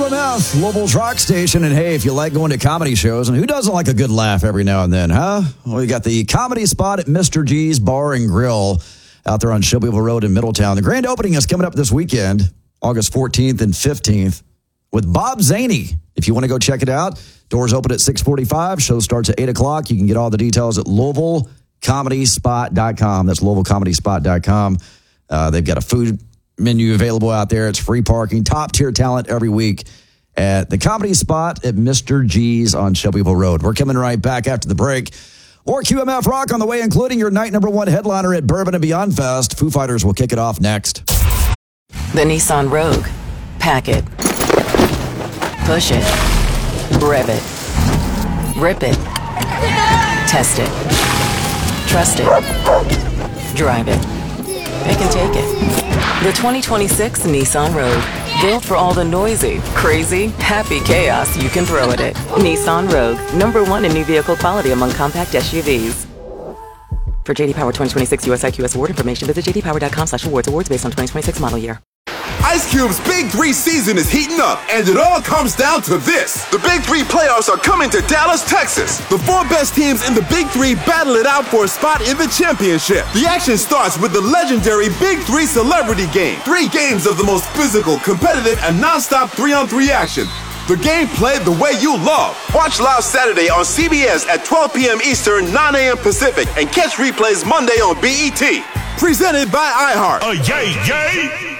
WMF, Louisville's rock station. And hey, if you like going to comedy shows, and who doesn't like a good laugh every now and then, huh? Well, you got the comedy spot at Mr. G's Bar and Grill out there on Shelbyville Road in Middletown. The grand opening is coming up this weekend, August 14th and 15th, with Bob Zaney. If you want to go check it out, doors open at 6:45. Show starts at 8 o'clock. You can get all the details at LouisvilleComedySpot.com. That's LouisvilleComedySpot.com. They've got a food menu available out there. It's free parking, top tier talent every week at the Comedy Spot at Mr. G's on Shelbyville Road. We're coming right back after the break. More QMF Rock on the way, including your night number one headliner at Bourbon and Beyond Fest. Foo Fighters will kick it off next. The Nissan Rogue. Pack it. Push it. Rev it. Rip it. Test it. Trust it. Drive it. Pick and take it. The 2026 Nissan Rogue. Built for all the noisy, crazy, happy chaos you can throw at it. Nissan Rogue. #1 in new vehicle quality among compact SUVs. For JD Power 2026 US IQS award information, visit jdpower.com/awards. Awards based on 2026 model year. Ice Cube's Big 3 season is heating up, and it all comes down to this. The Big 3 playoffs are coming to Dallas, Texas. The 4 best teams in the Big 3 battle it out for a spot in the championship. The action starts with the legendary Big 3 Celebrity Game. 3 games of the most physical, competitive, and non-stop 3-on-3 action. The game played the way you love. Watch live Saturday on CBS at 12 p.m. Eastern, 9 a.m. Pacific, and catch replays Monday on BET. Presented by iHeart. Yay, yay!